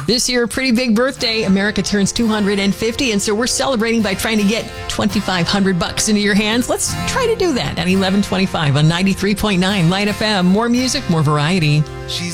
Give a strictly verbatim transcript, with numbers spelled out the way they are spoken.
This year, a pretty big birthday. America turns two hundred fifty, and so we're celebrating by trying to get twenty-five hundred bucks into your hands. Let's try to do that at eleven twenty-five on ninety-three point nine Light F M. More music, more variety.